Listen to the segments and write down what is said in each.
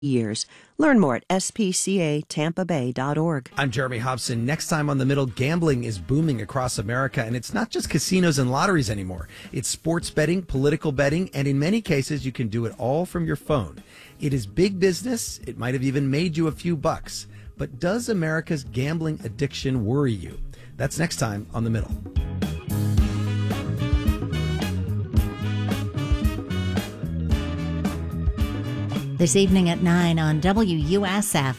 years. Learn more at spcatampabay.org. I'm Jeremy Hobson. Next time on The Middle, gambling is booming across America, and it's not just casinos and lotteries anymore. It's sports betting, political betting, and in many cases, you can do it all from your phone. It is big business. It might have even made you a few bucks. But does America's gambling addiction worry you? That's next time on The Middle. This evening at 9 on WUSF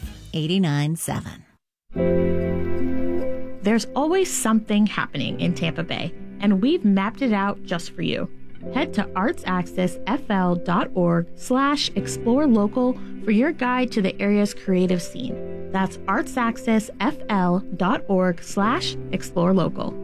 89.7. There's always something happening in Tampa Bay, and we've mapped it out just for you. Head to artsaccessfl.org/explore local for your guide to the area's creative scene. That's artsaccessfl.org/explore local.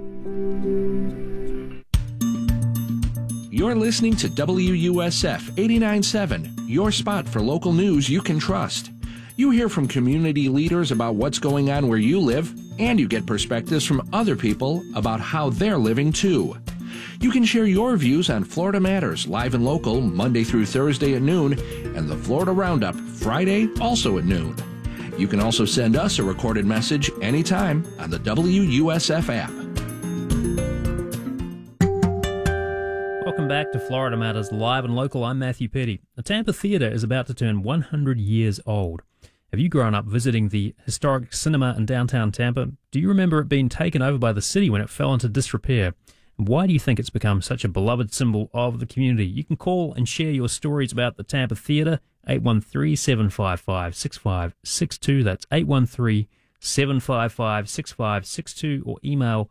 You're listening to WUSF 89.7, your spot for local news you can trust. You hear from community leaders about what's going on where you live, and you get perspectives from other people about how they're living too. You can share your views on Florida Matters, live and local, Monday through Thursday at noon, and the Florida Roundup, Friday, also at noon. You can also send us a recorded message anytime on the WUSF app. Welcome back to Florida Matters Live and Local. I'm Matthew Petty. The Tampa Theatre is about to turn 100 years old. Have you grown up visiting the historic cinema in downtown Tampa? Do you remember it being taken over by the city when it fell into disrepair? And why do you think it's become such a beloved symbol of the community? You can call and share your stories about the Tampa Theatre, 813-755-6562. That's 813-755-6562, or email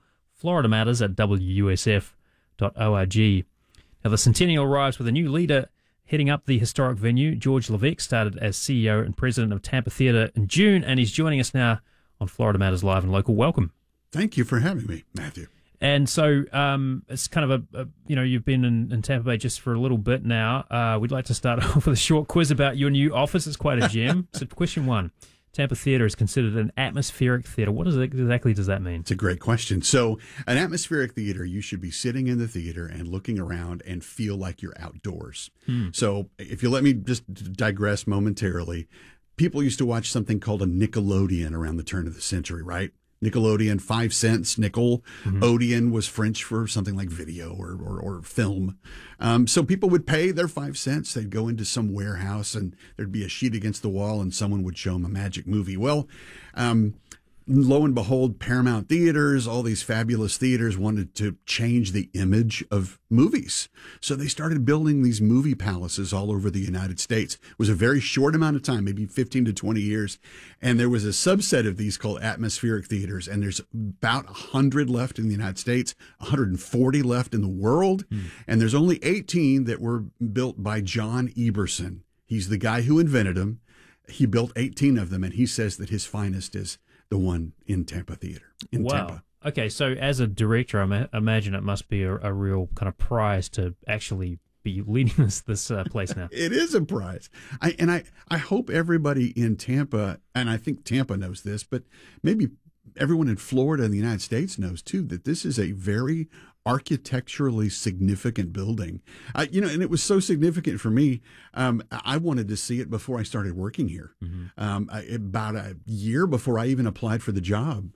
floridamatters@wusf.org. Now, the Centennial arrives with a new leader heading up the historic venue. George Levesque started as CEO and president of Tampa Theatre in June, and he's joining us now on Florida Matters Live and Local. Welcome. Thank you for having me, Matthew. And so it's kind of you've been in Tampa Bay just for a little bit now. We'd like to start off with a short quiz about your new office. It's quite a gem. So question one. Tampa Theatre is considered an atmospheric theatre. What exactly does that mean? It's a great question. So an atmospheric theater, you should be sitting in the theater and looking around and feel like you're outdoors. So if you let me just digress momentarily, people used to watch something called a Nickelodeon around the turn of the century, right? Nickelodeon, 5 cents, nickel. Odeon was French for something like video or film. So people would pay their 5 cents. They'd go into some warehouse and there'd be a sheet against the wall and someone would show them a magic movie. Well, lo and behold, Paramount Theaters, all these fabulous theaters wanted to change the image of movies. So they started building these movie palaces all over the United States. It was a very short amount of time, maybe 15 to 20 years. And there was a subset of these called atmospheric theaters. And there's about 100 left in the United States, 140 left in the world. And there's only 18 that were built by John Eberson. He's the guy who invented them. He built 18 of them. And he says that his finest is the one in Tampa Theater. Tampa. Okay, so as a director, I imagine it must be a real kind of prize to actually be leading this place now. It is a prize. I hope everybody in Tampa, and I think Tampa knows this, but maybe everyone in Florida and the United States knows too, that this is a very architecturally significant building. And it was so significant for me. I wanted to see it before I started working here. About a year before I even applied for the job,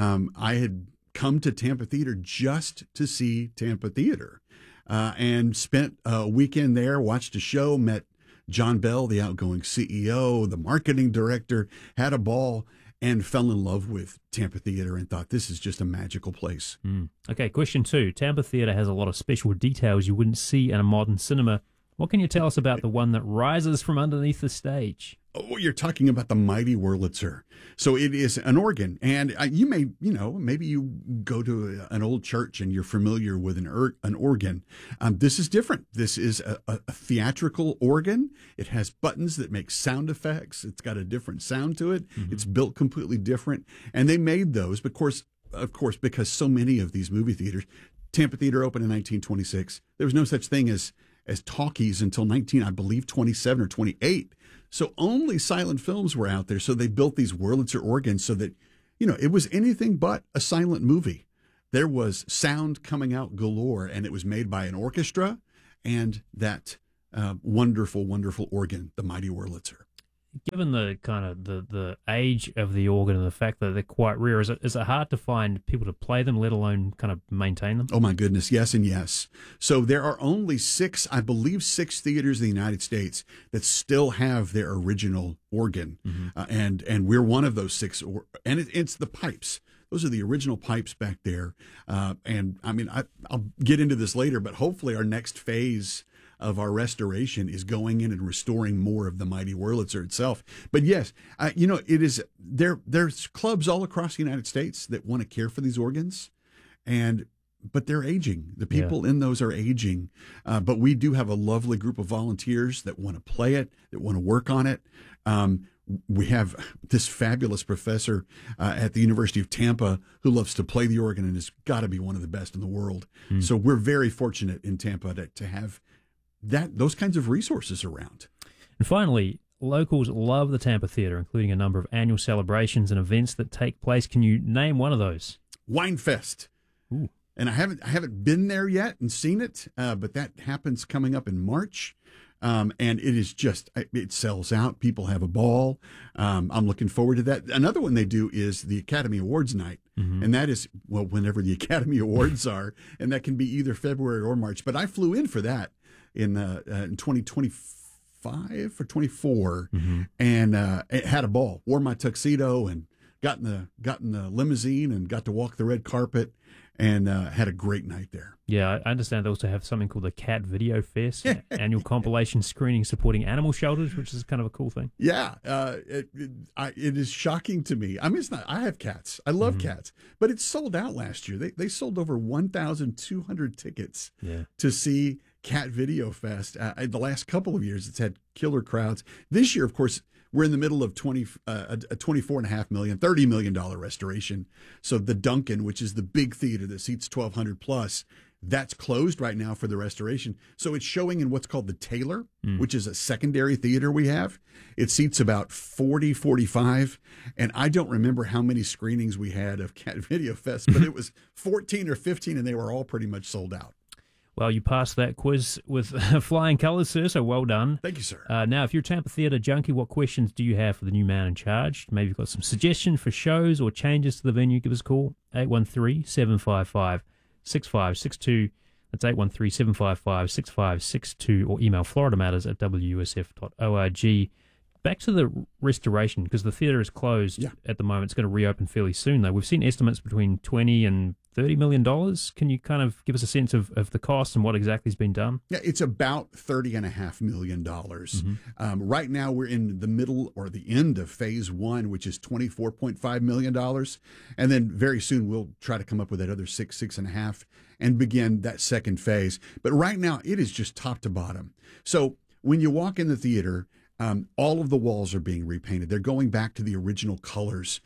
I had come to Tampa Theater just to see Tampa Theater, and spent a weekend there, watched a show, met John Bell, the outgoing CEO, the marketing director, had a ball, and fell in love with Tampa Theater and thought this is just a magical place. Okay, question two. Tampa Theater has a lot of special details you wouldn't see in a modern cinema. What can you tell us about the one that rises from underneath the stage? Oh, you're talking about the mighty Wurlitzer. So it is an organ, and you may, maybe you go to an old church and you're familiar with an organ. This is different. This is a theatrical organ. It has buttons that make sound effects. It's got a different sound to it. It's built completely different, and they made those, of course, because so many of these movie theaters. Tampa Theater opened in 1926. There was no such thing as talkies until 27 or 28. So only silent films were out there. So they built these Wurlitzer organs so that, it was anything but a silent movie. There was sound coming out galore, and it was made by an orchestra and that wonderful, wonderful organ, the mighty Wurlitzer. given the kind of the age of the organ and the fact that they're quite rare, is it hard to find people to play them, let alone kind of maintain them? Oh my goodness, yes and yes. So there are only six theaters in the United States that still have their original organ, and we're one of those six. And it's the pipes. Those are the original pipes back there. And I mean, I'll get into this later, but hopefully our next phase of our restoration is going in and restoring more of the mighty Wurlitzer itself. But yes, it is there's clubs all across the United States that want to care for these organs, but they're aging. The people in those are aging. But we do have a lovely group of volunteers that want to play it, that want to work on it. We have this fabulous professor at the University of Tampa who loves to play the organ and has got to be one of the best in the world. So we're very fortunate in Tampa to have those kinds of resources around. And finally, locals love the Tampa Theatre, including a number of annual celebrations and events that take place. Can you name one of those? Winefest. Ooh. And I haven't been there yet and seen it, but that happens coming up in March. And it is it sells out. People have a ball. I'm looking forward to that. Another one they do is the Academy Awards night. And that is, whenever the Academy Awards are, and that can be either February or March. But I flew in for that in 2025 or 24, and had a ball. Wore my tuxedo and got in the limousine and got to walk the red carpet, and had a great night there. Yeah, I understand they also have something called the Cat Video Fest, annual compilation screening supporting animal shelters, which is kind of a cool thing. Yeah, it is shocking to me. I mean, it's not. I have cats. I love cats, but it sold out last year. They sold over 1,200 tickets to see Cat Video Fest. The last couple of years, it's had killer crowds. This year, of course, we're in the middle of a $24.5 million, $30 million restoration. So the Duncan, which is the big theater that seats 1,200 plus, that's closed right now for the restoration. So it's showing in what's called the Taylor, which is a secondary theater we have. It seats about 40, 45. And I don't remember how many screenings we had of Cat Video Fest, but it was 14 or 15, and they were all pretty much sold out. Well, you passed that quiz with flying colours, sir, so well done. Thank you, sir. Now, if you're a Tampa Theatre junkie, what questions do you have for the new man in charge? Maybe you've got some suggestions for shows or changes to the venue. Give us a call, 813-755-6562. That's 813-755-6562, or email floridamatters@wusf.org. Back to the restoration, because the theatre is closed at the moment. It's going to reopen fairly soon, though. We've seen estimates between $20 and $30 million. Can you kind of give us a sense of the cost and what exactly has been done? Yeah, it's about $30.5 million. Right now, we're in the middle or the end of phase one, which is $24.5 million. And then very soon, we'll try to come up with that other $6.5, and begin that second phase. But right now, it is just top to bottom. So when you walk in the theater, all of the walls are being repainted. They're going back to the original colors.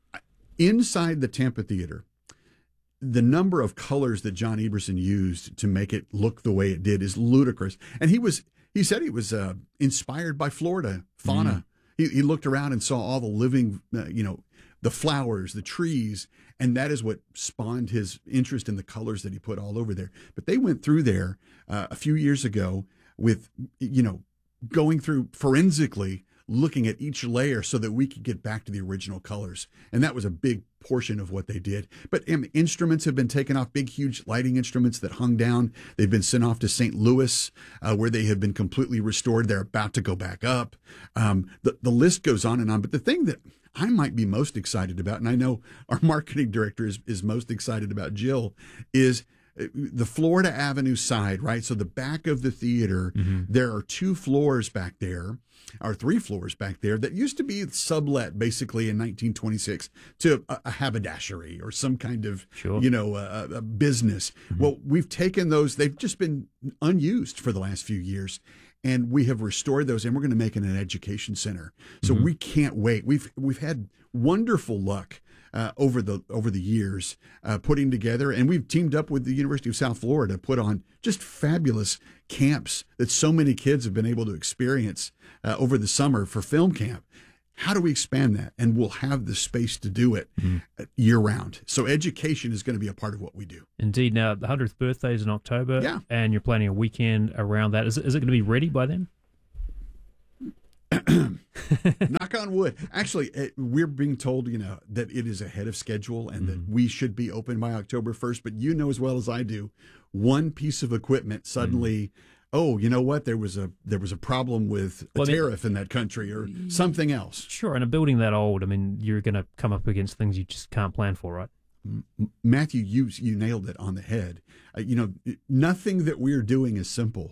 Inside the Tampa Theater, the number of colors that John Eberson used to make it look the way it did is ludicrous. And he said he was inspired by Florida fauna. He looked around and saw all the living, the flowers, the trees, and that is what spawned his interest in the colors that he put all over there. But they went through there a few years ago with, going through forensically, looking at each layer so that we could get back to the original colors. And that was a big portion of what they did. But instruments have been taken off, big, huge lighting instruments that hung down. They've been sent off to St. Louis, where they have been completely restored. They're about to go back up. The list goes on and on. But the thing that I might be most excited about, and I know our marketing director is most excited about, Jill, is the Florida Avenue side, right? So the back of the theater, there are 2 floors back there, or 3 floors back there, that used to be sublet basically in 1926 to a haberdashery or some kind of, a business. Well, we've taken those, they've just been unused for the last few years. And we have restored those, and we're going to make it an education center. So we can't wait. We've had wonderful luck over the years putting together, and we've teamed up with the University of South Florida to put on just fabulous camps that so many kids have been able to experience over the summer for film camp. How do we expand that? And we'll have the space to do it year round. So education is going to be a part of what we do. Indeed. Now, the 100th birthday is in October, Yeah. and you're planning a weekend around that. Is it going to be ready by then? Knock on wood. Actually, we're being told, that it is ahead of schedule and that we should be open by October 1st. But you know as well as I do, one piece of equipment suddenly, oh, you know what? There was a problem with a tariff in that country or something else. Sure, and a building that old, I mean, you're going to come up against things you just can't plan for, right? Matthew, you nailed it on the head. Nothing that we're doing is simple.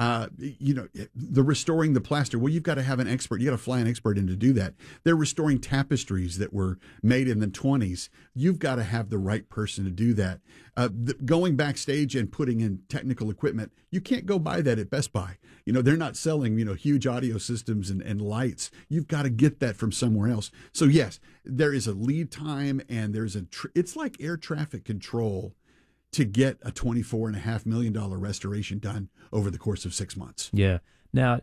The restoring the plaster. Well, you've got to have an expert. You got to fly an expert in to do that. They're restoring tapestries that were made in the 1920s. You've got to have the right person to do that. Going backstage and putting in technical equipment, you can't go buy that at Best Buy. They're not selling, huge audio systems and lights. You've got to get that from somewhere else. So yes, there is a lead time, and there's it's like air traffic control to get a $24.5 million restoration done over the course of 6 months. Yeah. Now,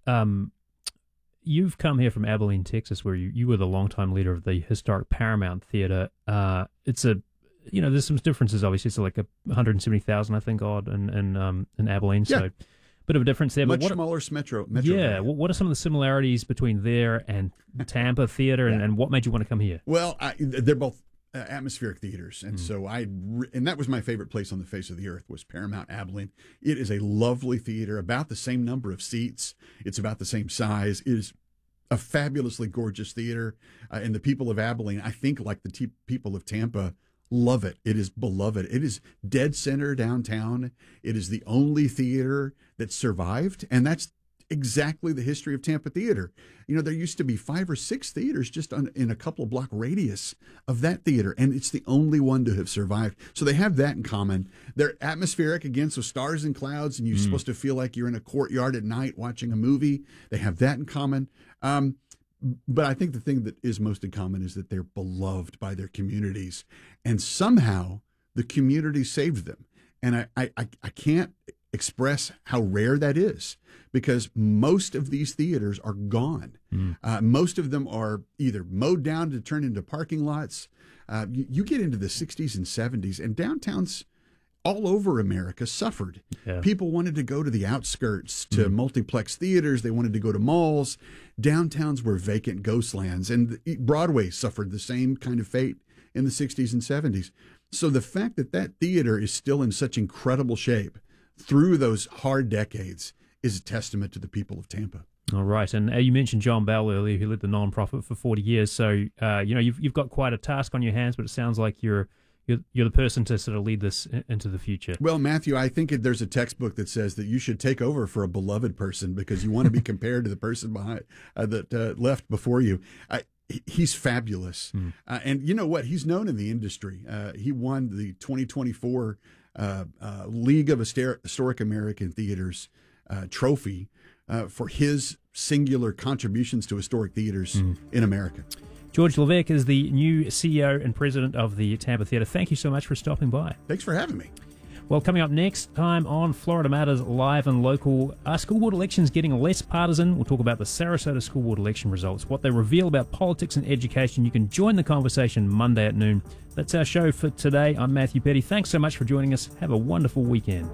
you've come here from Abilene, Texas, where you were the longtime leader of the historic Paramount Theater. It's there's some differences, obviously. It's like 170,000, I think, odd in Abilene. Yeah. So bit of a difference there. Much smaller metro. Yeah. Area. What are some of the similarities between there and Tampa Theater, and what made you want to come here? Well, they're both atmospheric theaters, and so and that was my favorite place on the face of the earth was Paramount Abilene. It is a lovely theater, about the same number of seats. It's about the same size. It is a fabulously gorgeous theater, and the people of Abilene, I think, like the people of Tampa, love it. It is beloved. It is dead center downtown. It is the only theater that survived, and that's exactly the history of Tampa theater. There used to be 5 or 6 theaters just in a couple of block radius of that theater, and it's the only one to have survived. So they have that in common. They're atmospheric, again, so stars and clouds, and you're supposed to feel like you're in a courtyard at night watching a movie. They have that in common. But I think the thing that is most in common is that they're beloved by their communities, and somehow the community saved them. And I can't express how rare that is, because most of these theaters are gone. Most of them are either mowed down to turn into parking lots. You get into the 60s and 70s, and downtowns all over America suffered. Yeah. People wanted to go to the outskirts, to multiplex theaters. They wanted to go to malls. Downtowns were vacant ghost lands, and Broadway suffered the same kind of fate in the 60s and 70s. So the fact that that theater is still in such incredible shape through those hard decades is a testament to the people of Tampa. All right, and you mentioned John Bell earlier, who led the nonprofit for 40 years. So you've got quite a task on your hands, but it sounds like you're the person to sort of lead this into the future. Well, Matthew, I think there's a textbook that says that you should take over for a beloved person, because you want to be compared to the person behind that left before you. He's fabulous, and you know what? He's known in the industry. He won the 2024 League of Historic American Theaters trophy for his singular contributions to historic theaters in America. George Levesque is the new CEO and president of the Tampa Theater. Thank you so much for stopping by. Thanks for having me. Well, coming up next time on Florida Matters Live and Local, are school board elections getting less partisan? We'll talk about the Sarasota school board election results, what they reveal about politics and education. You can join the conversation Monday at noon. That's our show for today. I'm Matthew Petty. Thanks so much for joining us. Have a wonderful weekend.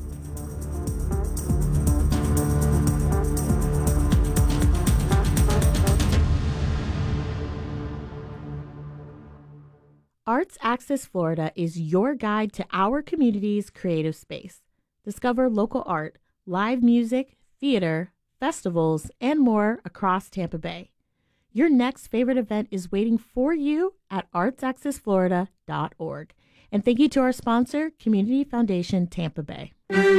Arts Access Florida is your guide to our community's creative space. Discover local art, live music, theater, festivals, and more across Tampa Bay. Your next favorite event is waiting for you at artsaccessflorida.org. And thank you to our sponsor, Community Foundation Tampa Bay.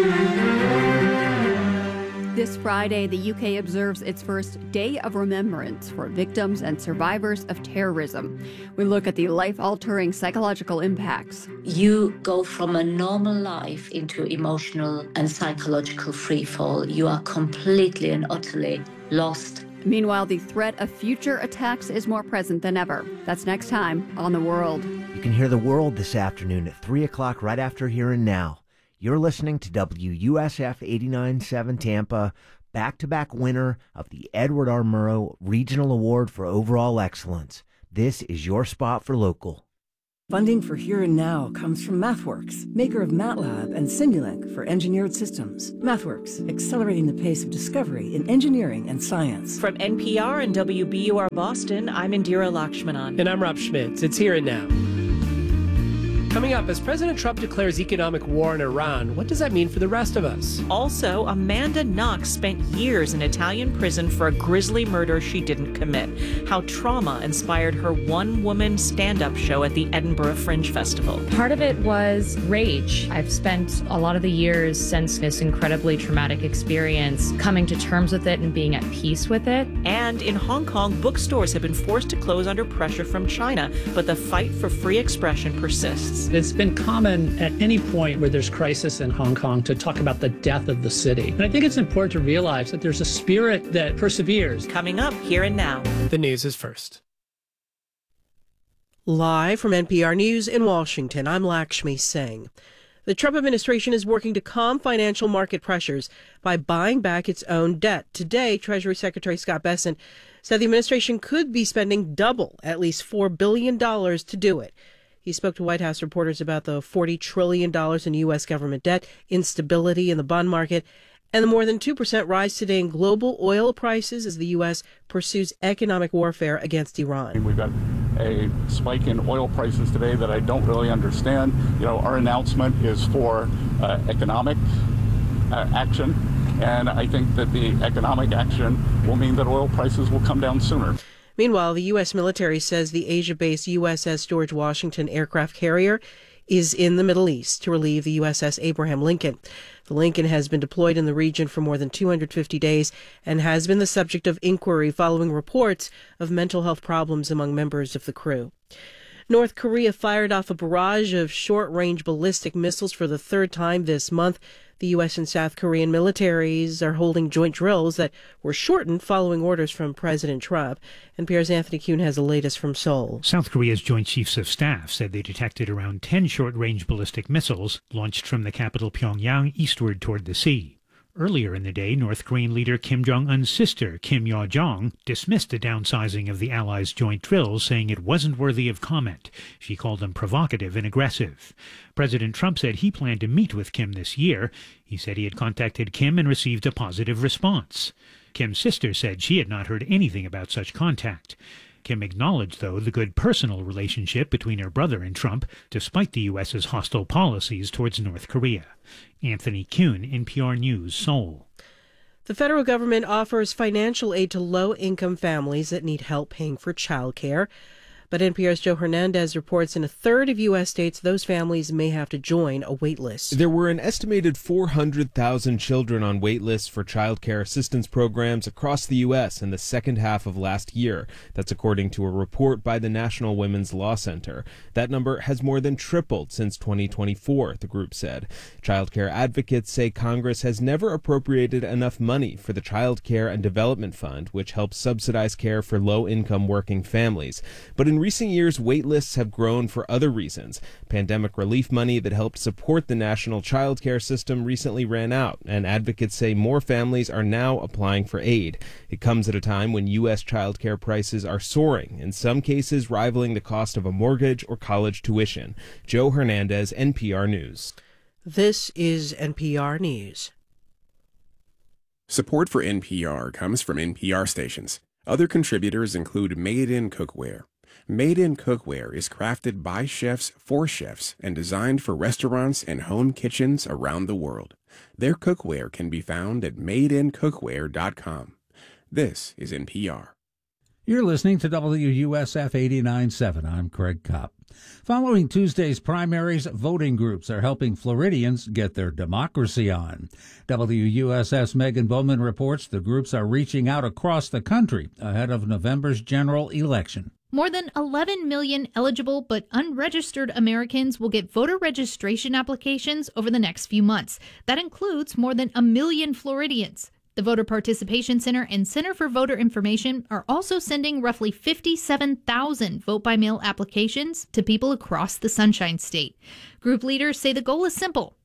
This Friday, the UK observes its first Day of Remembrance for victims and survivors of terrorism. We look at the life-altering psychological impacts. You go from a normal life into emotional and psychological freefall. You are completely and utterly lost. Meanwhile, the threat of future attacks is more present than ever. That's next time on The World. You can hear The World this afternoon at 3 o'clock right after Here and Now. You're listening to WUSF 89.7 Tampa, back-to-back winner of the Edward R. Murrow Regional Award for Overall Excellence. This is your spot for local. Funding for Here and Now comes from MathWorks, maker of MATLAB and Simulink for engineered systems. MathWorks, accelerating the pace of discovery in engineering and science. From NPR and WBUR Boston, I'm Indira Lakshmanan. And I'm Rob Schmitz. It's Here and Now. Coming up, as President Trump declares economic war on Iran, what does that mean for the rest of us? Also, Amanda Knox spent years in Italian prison for a grisly murder she didn't commit. How trauma inspired her one-woman stand-up show at the Edinburgh Fringe Festival. Part of it was rage. I've spent a lot of the years since this incredibly traumatic experience coming to terms with it and being at peace with it. And in Hong Kong, bookstores have been forced to close under pressure from China, but the fight for free expression persists. It's been common at any point where there's crisis in Hong Kong to talk about the death of the city. And I think it's important to realize that there's a spirit that perseveres. Coming up, Here and Now. The news is first. Live from NPR News in Washington, I'm Lakshmi Singh. The Trump administration is working to calm financial market pressures by buying back its own debt. Today, Treasury Secretary Scott Bessent said the administration could be spending double, at least $4 billion to do it. He spoke to White House reporters about the $40 trillion in U.S. government debt, instability in the bond market, and the more than 2% rise today in global oil prices as the U.S. pursues economic warfare against Iran. We've got a spike in oil prices today that I don't really understand. Our announcement is for economic action, and I think that the economic action will mean that oil prices will come down sooner. Meanwhile, the U.S. military says the Asia-based USS George Washington aircraft carrier is in the Middle East to relieve the USS Abraham Lincoln. The Lincoln has been deployed in the region for more than 250 days and has been the subject of inquiry following reports of mental health problems among members of the crew. North Korea fired off a barrage of short-range ballistic missiles for the third time this month. The U.S. and South Korean militaries are holding joint drills that were shortened following orders from President Trump. NPR's Anthony Kuhn has the latest from Seoul. South Korea's Joint Chiefs of Staff said they detected around 10 short-range ballistic missiles launched from the capital Pyongyang eastward toward the sea. Earlier in the day, North Korean leader Kim Jong-un's sister, Kim Yo-jong, dismissed the downsizing of the Allies' joint drills, saying it wasn't worthy of comment. She called them provocative and aggressive. President Trump said he planned to meet with Kim this year. He said he had contacted Kim and received a positive response. Kim's sister said she had not heard anything about such contact. Kim acknowledged, though, the good personal relationship between her brother and Trump, despite the U.S.'s hostile policies towards North Korea. Anthony Kuhn, NPR News, Seoul. The federal government offers financial aid to low-income families that need help paying for childcare. But NPR's Joe Hernandez reports in a third of U.S. states, those families may have to join a wait list. There were an estimated 400,000 children on wait lists for child care assistance programs across the U.S. in the second half of last year. That's according to a report by the National Women's Law Center. That number has more than tripled since 2024, the group said. Child care advocates say Congress has never appropriated enough money for the Child Care and Development Fund, which helps subsidize care for low-income working families. But in recent years, wait lists have grown for other reasons. Pandemic relief money that helped support the national child care system recently ran out, and advocates say more families are now applying for aid. It comes at a time when U.S. child care prices are soaring, in some cases rivaling the cost of a mortgage or college tuition. Joe Hernandez, NPR News. This is NPR News. Support for NPR comes from NPR stations. Other contributors include Made in Cookware. Made in Cookware is crafted by chefs for chefs and designed for restaurants and home kitchens around the world. Their cookware can be found at madeincookware.com. This is NPR. You're listening to WUSF 89.7. I'm Craig Kopp. Following Tuesday's primaries, voting groups are helping Floridians get their democracy on. WUSF's Megan Bowman reports the groups are reaching out across the country ahead of November's general election. More than 11 million eligible but unregistered Americans will get voter registration applications over the next few months. That includes more than 1 million Floridians. The Voter Participation Center and Center for Voter Information are also sending roughly 57,000 vote-by-mail applications to people across the Sunshine State. Group leaders say the goal is simple: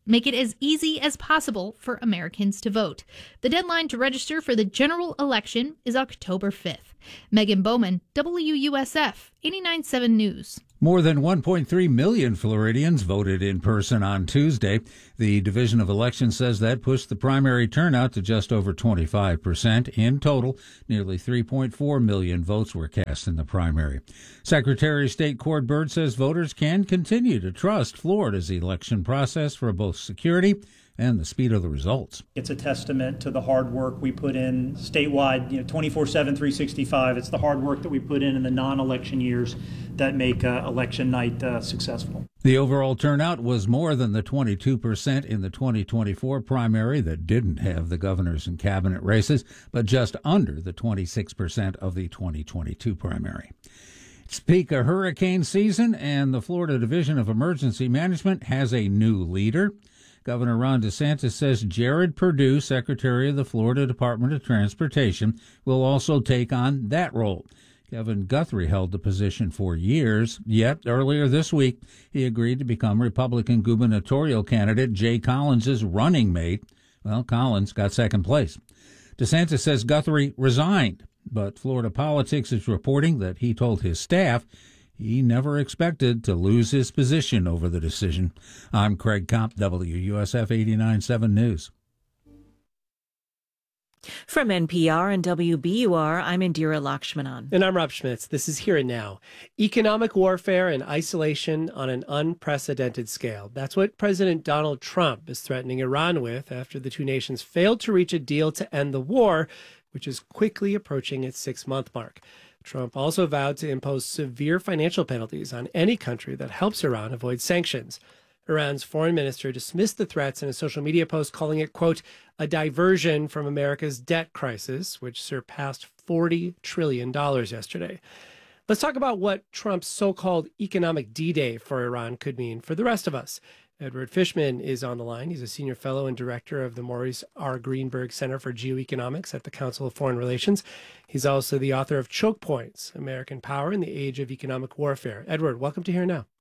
make it as easy as possible for Americans to vote. The deadline to register for the general election is October 5th. Megan Bowman, WUSF 89.7 News. More than 1.3 million Floridians voted in person on Tuesday. The Division of Elections says that pushed the primary turnout to just over 25%. In total, nearly 3.4 million votes were cast in the primary. Secretary of State Cord Byrd says voters can continue to trust Florida's election process for both security and the speed of the results. It's a testament to the hard work we put in statewide, 24/7, 365. It's the hard work that we put in the non-election years that make election night successful. The overall turnout was more than the 22% in the 2024 primary that didn't have the governors and cabinet races, but just under the 26% of the 2022 primary. It's peak of hurricane season, and the Florida Division of Emergency Management has a new leader. Governor Ron DeSantis says Jared Perdue, Secretary of the Florida Department of Transportation, will also take on that role. Kevin Guthrie held the position for years, yet earlier this week he agreed to become Republican gubernatorial candidate Jay Collins' running mate. Well, Collins got second place. DeSantis says Guthrie resigned, but Florida Politics is reporting that he told his staff he never expected to lose his position over the decision. I'm Craig Kopp, WUSF 89.7 News. From NPR and WBUR, I'm Indira Lakshmanan. And I'm Rob Schmitz. This is Here and Now. Economic warfare and isolation on an unprecedented scale. That's what President Donald Trump is threatening Iran with after the two nations failed to reach a deal to end the war, which is quickly approaching its 6-month mark. Trump also vowed to impose severe financial penalties on any country that helps Iran avoid sanctions. Iran's foreign minister dismissed the threats in a social media post, calling it, quote, a diversion from America's debt crisis, which surpassed $40 trillion yesterday. Let's talk about what Trump's so-called economic D-Day for Iran could mean for the rest of us. Edward Fishman is on the line. He's a senior fellow and director of the Maurice R. Greenberg Center for Geoeconomics at the Council of Foreign Relations. He's also the author of Choke Points, American Power in the Age of Economic Warfare. Edward, welcome to Here Now.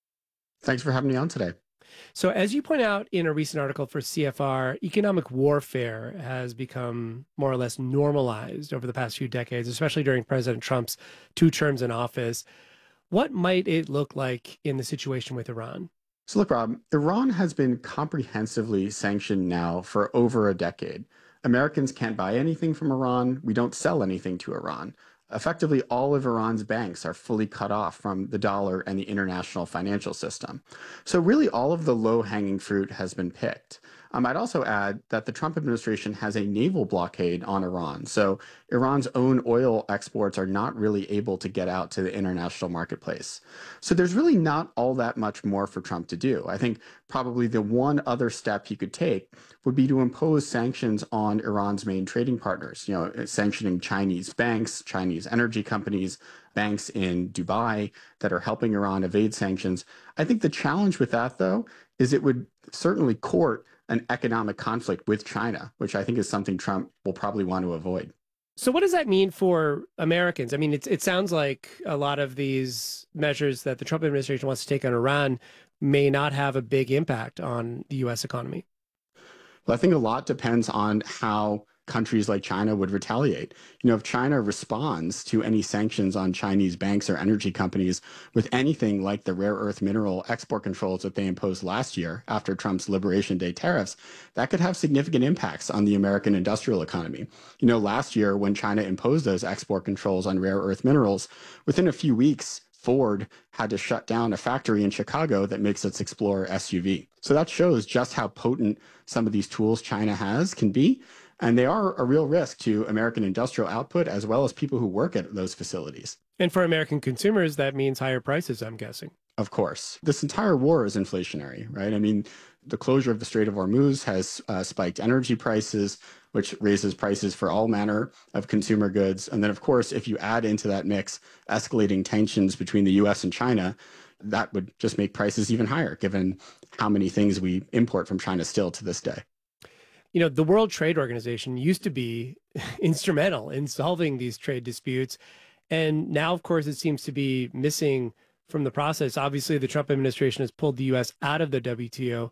Thanks for having me on today. So as you point out in a recent article for CFR, economic warfare has become more or less normalized over the past few decades, especially during President Trump's 2 terms in office. What might it look like in the situation with Iran? So look, Rob, Iran has been comprehensively sanctioned now for over a decade. Americans can't buy anything from Iran. We don't sell anything to Iran. Effectively, all of Iran's banks are fully cut off from the dollar and the international financial system. So really, all of the low-hanging fruit has been picked. I'd also add that the Trump administration has a naval blockade on Iran. So Iran's own oil exports are not really able to get out to the international marketplace. So there's really not all that much more for Trump to do. I think probably the one other step he could take would be to impose sanctions on Iran's main trading partners, sanctioning Chinese banks, Chinese energy companies, banks in Dubai that are helping Iran evade sanctions. I think the challenge with that, though, is it would certainly court an economic conflict with China, which I think is something Trump will probably want to avoid. So what does that mean for Americans? I mean, it sounds like a lot of these measures that the Trump administration wants to take on Iran may not have a big impact on the U.S. economy. Well, I think a lot depends on how countries like China would retaliate. If China responds to any sanctions on Chinese banks or energy companies with anything like the rare earth mineral export controls that they imposed last year after Trump's Liberation Day tariffs, that could have significant impacts on the American industrial economy. Last year when China imposed those export controls on rare earth minerals, within a few weeks, Ford had to shut down a factory in Chicago that makes its Explorer SUV. So that shows just how potent some of these tools China can be. And they are a real risk to American industrial output as well as people who work at those facilities. And for American consumers, that means higher prices, I'm guessing. Of course. This entire war is inflationary, right? I mean, the closure of the Strait of Hormuz has spiked energy prices, which raises prices for all manner of consumer goods. And then, of course, if you add into that mix escalating tensions between the U.S. and China, that would just make prices even higher, given how many things we import from China still to this day. The World Trade Organization used to be instrumental in solving these trade disputes. And now, of course, it seems to be missing from the process. Obviously, the Trump administration has pulled the U.S. out of the WTO.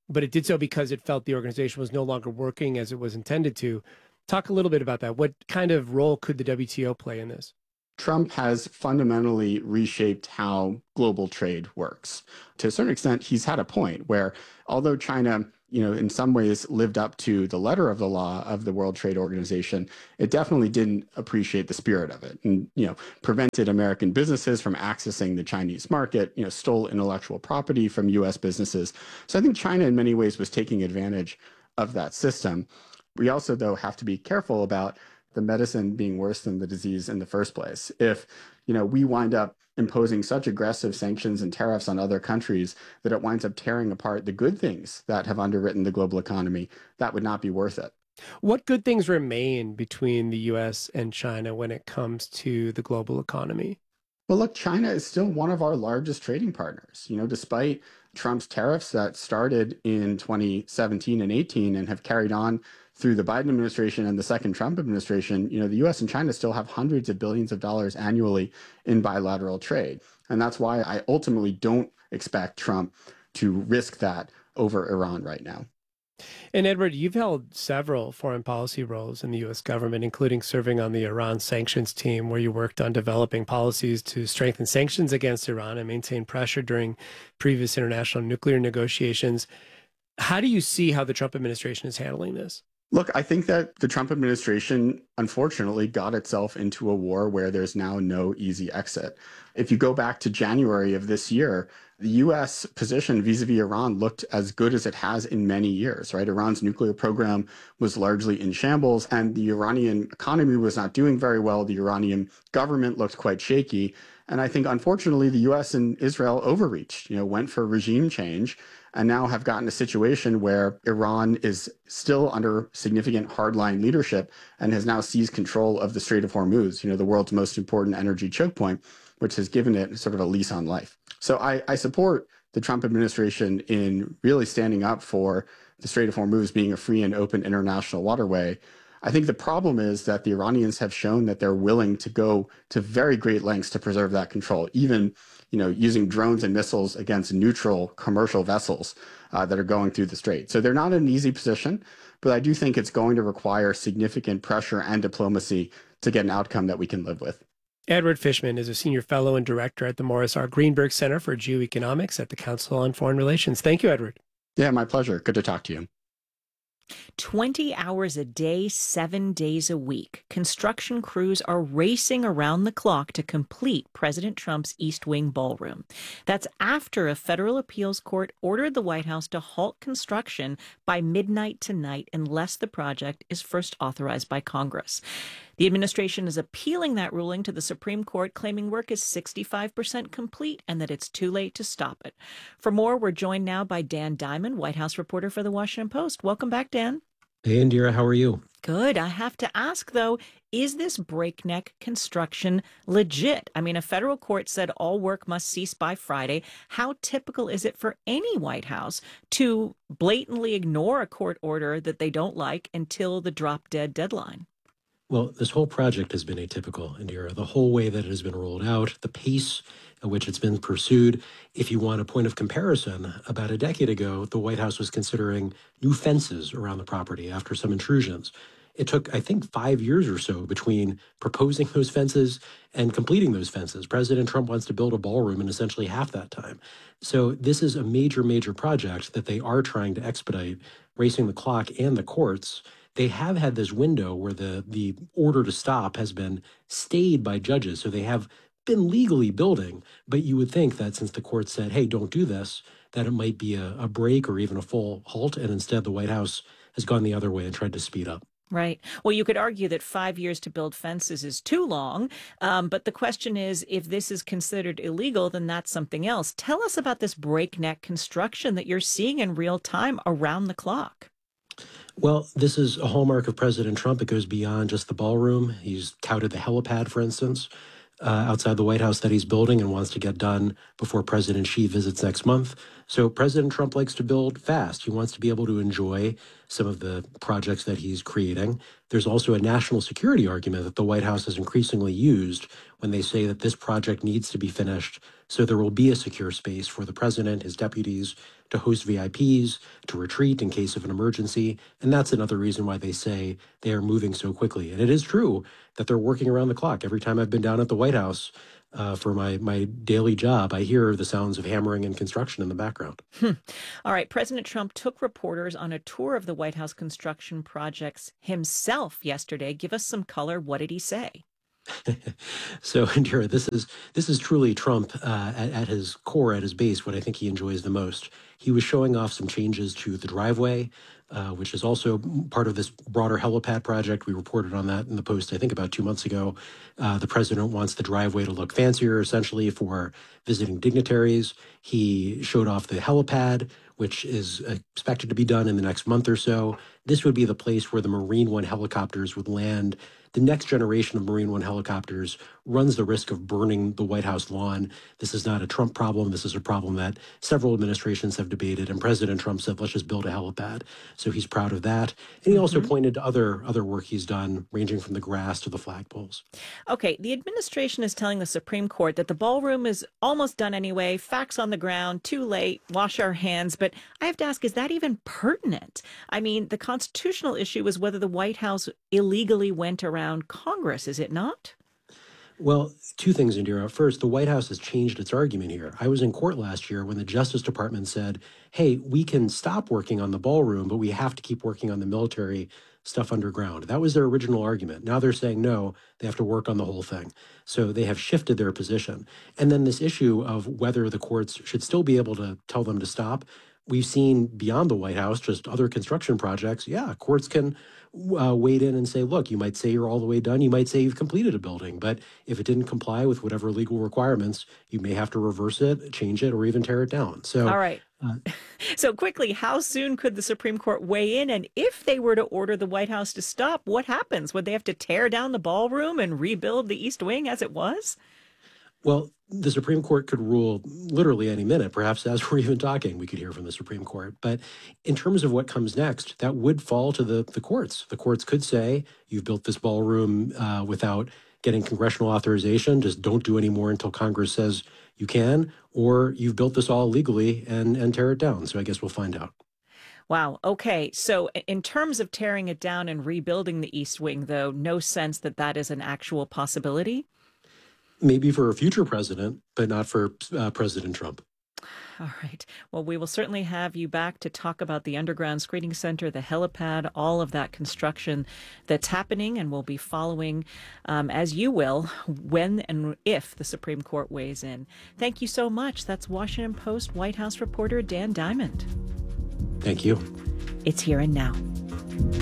but it did so because it felt the organization was no longer working as it was intended to. Talk a little bit about that. What kind of role could the WTO play in this? Trump has fundamentally reshaped how global trade works. To a certain extent, he's had a point where although China, in some ways lived up to the letter of the law of the World Trade Organization, it definitely didn't appreciate the spirit of it and, prevented American businesses from accessing the Chinese market, stole intellectual property from U.S. businesses. So I think China in many ways was taking advantage of that system. We also, though, have to be careful about the medicine being worse than the disease in the first place. If, we wind up imposing such aggressive sanctions and tariffs on other countries that it winds up tearing apart the good things that have underwritten the global economy, that would not be worth it. What good things remain between the U.S. and China when it comes to the global economy? Well, look, China is still one of our largest trading partners. Despite Trump's tariffs that started in 2017 and 18 and have carried on through the Biden administration and the second Trump administration, the U.S. and China still have hundreds of billions of dollars annually in bilateral trade. And that's why I ultimately don't expect Trump to risk that over Iran right now. And Edward, you've held several foreign policy roles in the U.S. government, including serving on the Iran sanctions team, where you worked on developing policies to strengthen sanctions against Iran and maintain pressure during previous international nuclear negotiations. How do you see how the Trump administration is handling this? Look, I think that the Trump administration, unfortunately, got itself into a war where there's now no easy exit. If you go back to January of this year, the U.S. position vis-a-vis Iran looked as good as it has in many years, right? Iran's nuclear program was largely in shambles, and the Iranian economy was not doing very well. The Iranian government looked quite shaky. And I think, unfortunately, the U.S. and Israel overreached, went for regime change, and now have gotten a situation where Iran is still under significant hardline leadership and has now seized control of the Strait of Hormuz, the world's most important energy choke point, which has given it sort of a lease on life. So I support the Trump administration in really standing up for the Strait of Hormuz being a free and open international waterway. I think the problem is that the Iranians have shown that they're willing to go to very great lengths to preserve that control, even using drones and missiles against neutral commercial vessels that are going through the strait. So they're not in an easy position, but I do think it's going to require significant pressure and diplomacy to get an outcome that we can live with. Edward Fishman is a senior fellow and director at the Morris R. Greenberg Center for Geoeconomics at the Council on Foreign Relations. Thank you, Edward. Yeah, my pleasure. Good to talk to you. 20 hours a day, 7 days a week. Construction crews are racing around the clock to complete President Trump's East Wing ballroom. That's after a federal appeals court ordered the White House to halt construction by midnight tonight unless the project is first authorized by Congress. The administration is appealing that ruling to the Supreme Court, claiming work is 65% complete and that it's too late to stop it. For more, we're joined now by Dan Diamond, White House reporter for The Washington Post. Welcome back, Dan. Hey, Indira, how are you? Good. I have to ask, though, is this breakneck construction legit? I mean, a federal court said all work must cease by Friday. How typical is it for any White House to blatantly ignore a court order that they don't like until the drop-dead deadline? Well, this whole project has been atypical, Indira. The whole way that it has been rolled out, the pace at which it's been pursued. If you want a point of comparison, about a decade ago, the White House was considering new fences around the property after some intrusions. It took, I think, 5 years or so between proposing those fences and completing those fences. President Trump wants to build a ballroom in essentially half that time. So this is a major, major project that they are trying to expedite, racing the clock and the courts. They have had this window where the order to stop has been stayed by judges. So they have been legally building, but you would think that since the court said, hey, don't do this, that it might be a break or even a full halt. And instead, the White House has gone the other way and tried to speed up. Right. Well, you could argue that 5 years to build fences is too long. But the question is, if this is considered illegal, then that's something else. Tell us about this breakneck construction that you're seeing in real time around the clock. Well, this is a hallmark of President Trump. It goes beyond just the ballroom. He's touted the helipad, for instance, outside the White House that he's building and wants to get done before President Xi visits next month. So President Trump likes to build fast. He wants to be able to enjoy some of the projects that he's creating. There's also a national security argument that the White House has increasingly used when they say that this project needs to be finished so there will be a secure space for the president, his deputies, to host VIPs, to retreat in case of an emergency. And that's another reason why they say they are moving so quickly. And it is true that they're working around the clock. Every time I've been down at the White House for my daily job, I hear the sounds of hammering and construction in the background. All right. President Trump took reporters on a tour of the White House construction projects himself yesterday. Give us some color. What did he say? So, Indira, this is truly Trump at his core, at his base, what I think he enjoys the most. He was showing off some changes to the driveway, which is also part of this broader helipad project. We reported on that in the Post, I think, about 2 months ago. The president wants the driveway to look fancier, essentially, for visiting dignitaries. He showed off the helipad, which is expected to be done in the next month or so. This would be the place where the Marine One helicopters would land. The next generation of Marine One helicopters runs the risk of burning the White House lawn. This is not a Trump problem. This is a problem that several administrations have debated. And President Trump said, let's just build a helipad. So he's proud of that. And he also pointed to other work he's done, ranging from the grass to the flagpoles. Okay, the administration is telling the Supreme Court that the ballroom is almost done anyway, facts on the ground, too late, wash our hands. But I have to ask, is that even pertinent? I mean, the constitutional issue is whether the White House illegally went around Congress, is it not? Well, two things, Indira. First, the White House has changed its argument here. I was in court last year when the Justice Department said, hey, we can stop working on the ballroom, but we have to keep working on the military stuff underground. That was their original argument. Now they're saying, no, they have to work on the whole thing. So they have shifted their position. And then this issue of whether the courts should still be able to tell them to stop. We've seen beyond the White House, just other construction projects. Yeah, courts can wade in and say, look, you might say you're all the way done. You might say you've completed a building. But if it didn't comply with whatever legal requirements, you may have to reverse it, change it, or even tear it down. So, all right. So quickly, how soon could the Supreme Court weigh in? And if they were to order the White House to stop, what happens? Would they have to tear down the ballroom and rebuild the East Wing as it was? Well, the Supreme Court could rule literally any minute. Perhaps as we're even talking, we could hear from the Supreme Court. But in terms of what comes next, that would fall to the courts. The courts could say, you've built this ballroom without getting congressional authorization. Just don't do any more until Congress says you can. Or you've built this all legally and tear it down. So I guess we'll find out. Wow. Okay. So in terms of tearing it down and rebuilding the East Wing, though, no sense that that is an actual possibility? Maybe for a future president, but not for President Trump. All right. Well, we will certainly have you back to talk about the underground screening center, the helipad, all of that construction that's happening, and we'll be following, as you will, when and if the Supreme Court weighs in. Thank you so much. That's Washington Post White House reporter Dan Diamond. Thank you. It's Here and Now.